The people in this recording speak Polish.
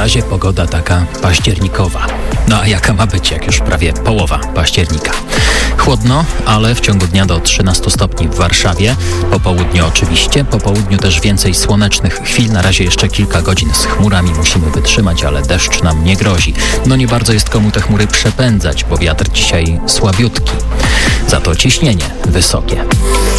razie pogoda taka październikowa. No a jaka ma być, jak już prawie połowa października? Chłodno, ale w ciągu dnia do 13 stopni w Warszawie. Po południu oczywiście, po południu też więcej słonecznych chwil. Na razie jeszcze kilka godzin z chmurami musimy wytrzymać, ale deszcz nam nie grozi. No nie bardzo jest komu te chmury przepędzać, bo wiatr dzisiaj słabiutki. Za to ciśnienie wysokie.